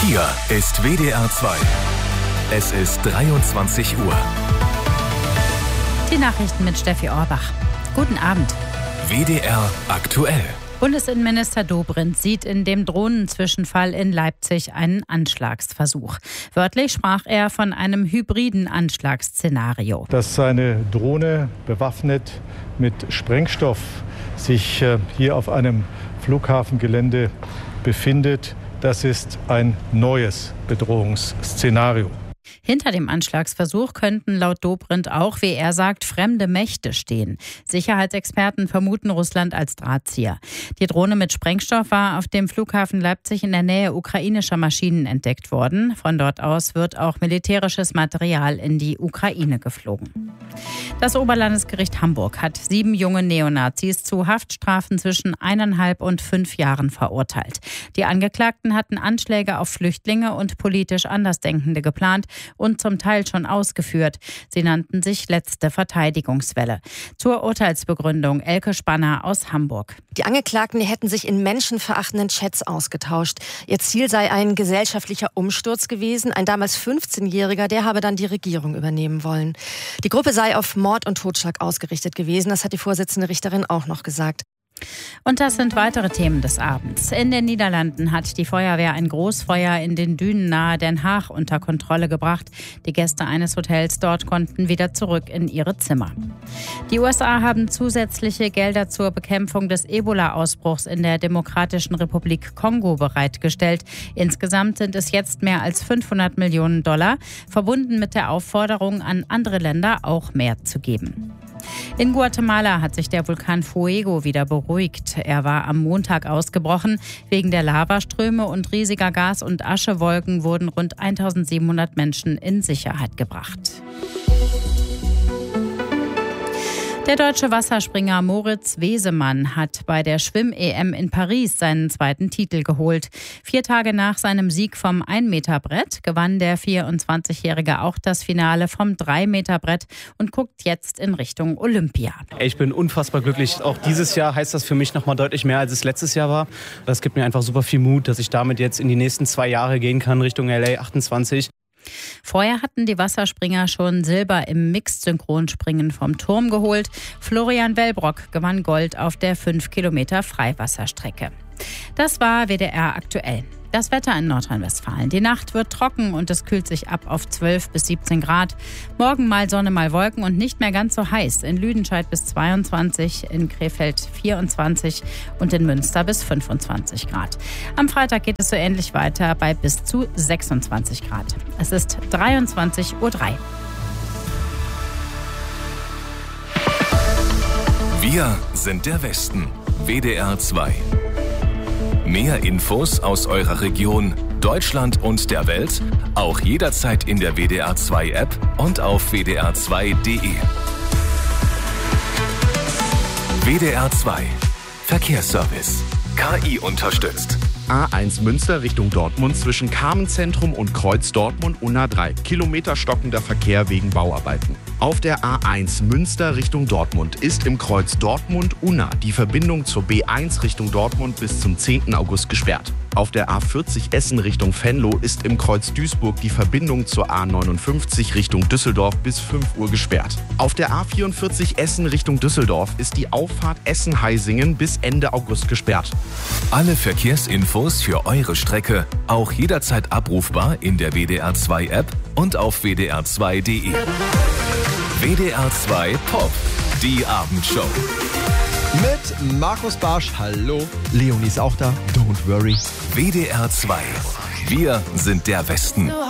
Hier ist WDR 2. Es ist 23 Uhr. Die Nachrichten mit Steffi Orbach. Guten Abend. WDR aktuell. Bundesinnenminister Dobrindt sieht in dem Drohnenzwischenfall in Leipzig einen Anschlagsversuch. Wörtlich sprach er von einem hybriden Anschlagsszenario. Dass eine Drohne bewaffnet mit Sprengstoff sich hier auf einem Flughafengelände befindet, das ist ein neues Bedrohungsszenario. Hinter dem Anschlagsversuch könnten laut Dobrindt auch, wie er sagt, fremde Mächte stehen. Sicherheitsexperten vermuten Russland als Drahtzieher. Die Drohne mit Sprengstoff war auf dem Flughafen Leipzig in der Nähe ukrainischer Maschinen entdeckt worden. Von dort aus wird auch militärisches Material in die Ukraine geflogen. Das Oberlandesgericht Hamburg hat 7 junge Neonazis zu Haftstrafen zwischen 1,5 und 5 Jahren verurteilt. Die Angeklagten hatten Anschläge auf Flüchtlinge und politisch Andersdenkende geplant und zum Teil schon ausgeführt. Sie nannten sich letzte Verteidigungswelle. Zur Urteilsbegründung Elke Spanner aus Hamburg. Die Angeklagten hätten sich in menschenverachtenden Chats ausgetauscht. Ihr Ziel sei ein gesellschaftlicher Umsturz gewesen. Ein damals 15-Jähriger, der habe dann die Regierung übernehmen wollen. Die Gruppe sei auf Mord und Totschlag ausgerichtet gewesen. Das hat die Vorsitzende Richterin auch noch gesagt. Und das sind weitere Themen des Abends. In den Niederlanden hat die Feuerwehr ein Großfeuer in den Dünen nahe Den Haag unter Kontrolle gebracht. Die Gäste eines Hotels dort konnten wieder zurück in ihre Zimmer. Die USA haben zusätzliche Gelder zur Bekämpfung des Ebola-Ausbruchs in der Demokratischen Republik Kongo bereitgestellt. Insgesamt sind es jetzt mehr als $500 Millionen, verbunden mit der Aufforderung an andere Länder auch mehr zu geben. In Guatemala hat sich der Vulkan Fuego wieder beruhigt. Er war am Montag ausgebrochen. Wegen der Lavaströme und riesiger Gas- und Aschewolken wurden rund 1700 Menschen in Sicherheit gebracht. Der deutsche Wasserspringer Moritz Wesemann hat bei der Schwimm-EM in Paris seinen zweiten Titel geholt. 4 Tage nach seinem Sieg vom 1-Meter-Brett gewann der 24-Jährige auch das Finale vom 3-Meter-Brett und guckt jetzt in Richtung Olympia. Ich bin unfassbar glücklich. Auch dieses Jahr heißt das für mich noch mal deutlich mehr, als es letztes Jahr war. Das gibt mir einfach super viel Mut, dass ich damit jetzt in die nächsten 2 Jahre gehen kann, Richtung LA 28. Vorher hatten die Wasserspringer schon Silber im Mixed-Synchronspringen vom Turm geholt. Florian Wellbrock gewann Gold auf der 5 Kilometer Freiwasserstrecke. Das war WDR aktuell. Das Wetter in Nordrhein-Westfalen. Die Nacht wird trocken und es kühlt sich ab auf 12 bis 17 Grad. Morgen mal Sonne, mal Wolken und nicht mehr ganz so heiß. In Lüdenscheid bis 22, in Krefeld 24 und in Münster bis 25 Grad. Am Freitag geht es so ähnlich weiter bei bis zu 26 Grad. Es ist 23:03 Uhr. Wir sind der Westen. WDR 2. Mehr Infos aus eurer Region, Deutschland und der Welt, auch jederzeit in der WDR 2 App und auf wdr2.de. WDR 2 Verkehrsservice. KI unterstützt. A1 Münster Richtung Dortmund zwischen Carmenzentrum und Kreuz Dortmund-Unna 3. Kilometer stockender Verkehr wegen Bauarbeiten. Auf der A1 Münster Richtung Dortmund ist im Kreuz Dortmund-Unna die Verbindung zur B1 Richtung Dortmund bis zum 10. August gesperrt. Auf der A40 Essen Richtung Venlo ist im Kreuz Duisburg die Verbindung zur A59 Richtung Düsseldorf bis 5 Uhr gesperrt. Auf der A44 Essen Richtung Düsseldorf ist die Auffahrt Essen-Heisingen bis Ende August gesperrt. Alle Verkehrsinfos für eure Strecke auch jederzeit abrufbar in der WDR 2 App und auf wdr2.de. WDR 2 Pop, die Abendshow. Mit Markus Barsch, hallo. Leonie ist auch da, don't worry. WDR 2, wir sind der Westen.